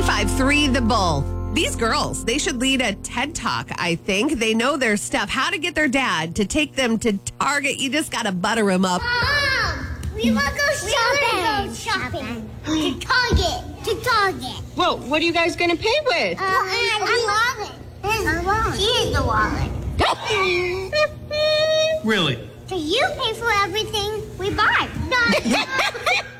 95.3 The Bull. These girls, they should lead a TED Talk, I think. They know their stuff. How to get their dad to take them to Target. You just got to butter them up. Mom, we want to go shopping. To Target. Well, what are you guys going to pay with? I love it. She is the wallet. Really? So you pay for everything we buy.